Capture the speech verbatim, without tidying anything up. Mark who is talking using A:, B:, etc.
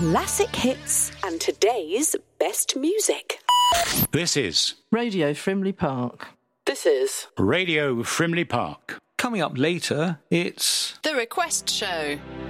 A: classic hits and today's best music.
B: This is
C: Radio Frimley Park.
D: This is
B: Radio Frimley Park.
E: Coming up later, it's
F: The Request Show.